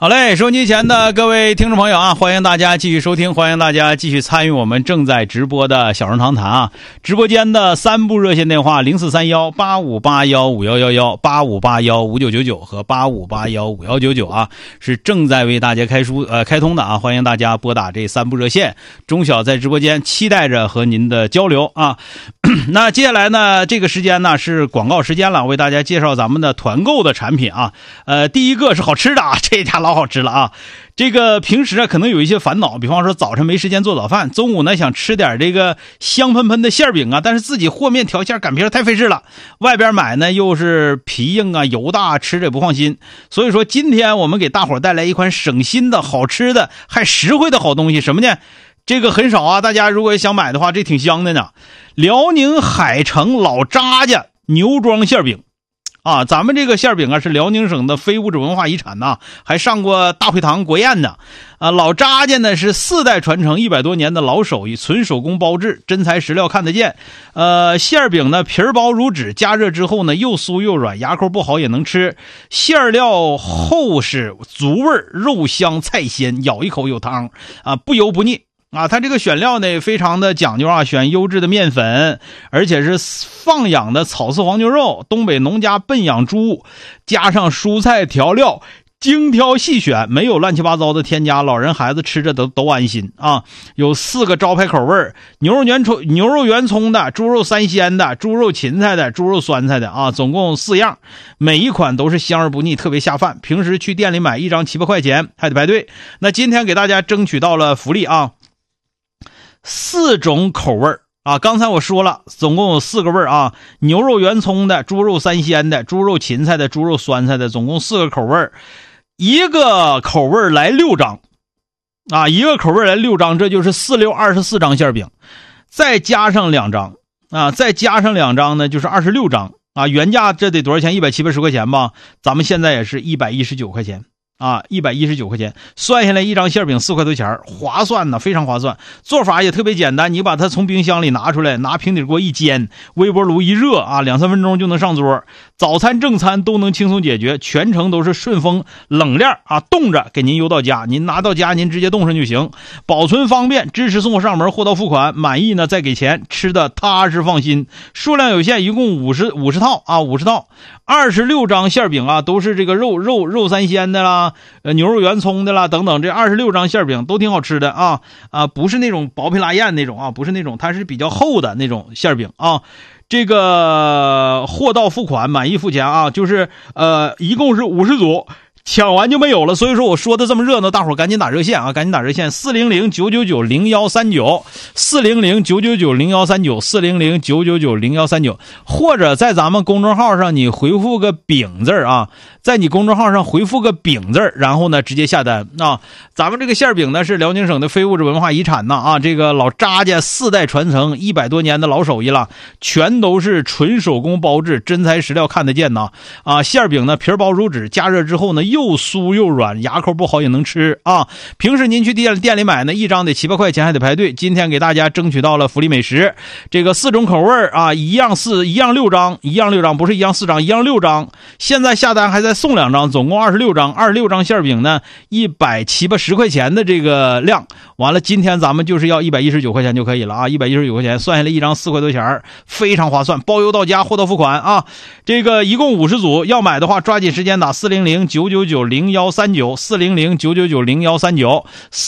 好嘞，收音机前的各位听众朋友啊，欢迎大家继续收听，欢迎大家继续参与我们正在直播的小人长谈啊。直播间的3部热线电话043185815111、85815999和85815199啊，是正在为大家开通的啊，欢迎大家拨打这3部热线。中小在直播间期待着和您的交流啊。那接下来呢，这个时间呢是广告时间了，为大家介绍咱们的团购的产品啊。第一个是好吃的啊，这家老好吃了啊。这个平时啊可能有一些烦恼，比方说早晨没时间做早饭，中午呢想吃点这个香喷喷的馅饼啊，但是自己和面调馅擀皮太费事了，外边买呢又是皮硬啊油大，吃着也不放心。所以说今天我们给大伙带来一款省心的好吃的还实惠的好东西，什么呢？这个很少啊，大家如果想买的话，这挺香的呢。辽宁海城老扎家牛庄馅饼啊，咱们这个馅饼啊是辽宁省的非物质文化遗产呐，还上过大会堂国宴呢。老扎家呢是4代传承100多年的老手艺，纯手工包制，真材实料看得见。馅饼呢皮儿薄如纸，加热之后呢又酥又软，牙口不好也能吃。馅料厚实足味，肉香菜鲜，咬一口有汤啊，不油不腻。啊，它这个选料呢非常的讲究啊，选优质的面粉，而且是放养的草饲黄牛肉，东北农家笨养猪，加上蔬菜调料，精挑细选，没有乱七八糟的添加，老人孩子吃着都安心啊。有4个招牌口味，牛肉圆葱的，猪肉三鲜的，猪肉芹菜的，猪肉酸菜的啊，总共4样，每一款都是香而不腻，特别下饭。平时去店里买1张7、8块钱，还得排队。那今天给大家争取到了福利啊，4种口味啊，刚才我说了，总共有4个味啊，牛肉圆葱的，猪肉三鲜的，猪肉芹菜的，猪肉酸菜的，总共4个口味，一个口味来6张啊，一个口味来6张，这就是4、6、24张馅饼，再加上2张啊，再加上2张呢，就是26张啊，原价这得多少钱？170、80块钱吧，咱们现在也是119块钱。啊，119块钱，算下来1张馅饼4块多钱，划算呢，非常划算。做法也特别简单，你把它从冰箱里拿出来，拿平底锅一煎，微波炉一热啊，2、3分钟就能上桌。早餐正餐都能轻松解决，全程都是顺丰冷链啊，冻着给您邮到家，您拿到家您直接冻上就行，保存方便，支持送货上门，货到付款，满意呢再给钱，吃的踏实放心。数量有限，一共50套啊，50套，26张馅饼啊，都是这个肉三鲜的啦，牛肉圆葱的啦等等，这26张馅饼都挺好吃的啊，不是那种薄皮拉燕那种啊，不是那种，它是比较厚的那种馅饼啊。这个货到付款，满意付钱啊，就是一共是50组，抢完就没有了，所以说我说的这么热闹，大伙赶紧打热线啊，赶紧打热线400-999-0139 400-999-0139 400-999-0139，或者在咱们公众号上你回复个饼字啊，在你公众号上回复个饼字，然后呢直接下单啊。咱们这个馅饼呢是辽宁省的非物质文化遗产呢啊，这个老扎家4代传承100多年的老手艺了，全都是纯手工包制，真材实料看得见呐啊。馅饼呢皮儿薄如纸，加热之后呢又酥又软，牙口不好也能吃啊。平时您去店里买呢，1张得7、8块钱，还得排队。今天给大家争取到了福利美食，这个4种口味啊，一样6张，不是1样4张，1样6张。现在下单还在送2张，总共26张，26张馅饼呢170、80块钱的这个量，完了今天咱们就是要119块钱就可以了啊，119块钱算下来1张4块多钱，非常划算，包邮到家，货到付款啊。这个一共50组，要买的话抓紧时间打400-999-0139 400-999-0139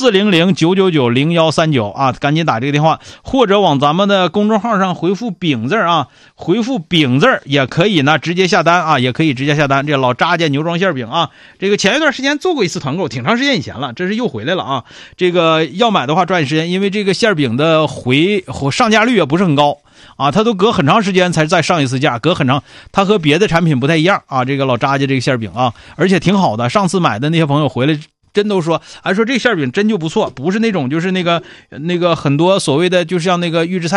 400-999-0139啊，赶紧打这个电话，或者往咱们的公众号上回复饼字啊，回复饼字也可以呢，直接下单啊，也可以直接下单。这老扎家牛庄馅饼啊，这个前一段时间做过一次团购，挺长时间以前了，这是又回来了啊。这个要买的话抓紧时间，因为这个馅饼的上架率也不是很高啊，它都隔很长时间才再上一次架，隔很长，它和别的产品不太一样啊。这个老扎家这个馅饼啊，而且挺好的，上次买的那些朋友回来真都说，说这馅饼真就不错，不是那种就是那个很多所谓的就是像那个预制菜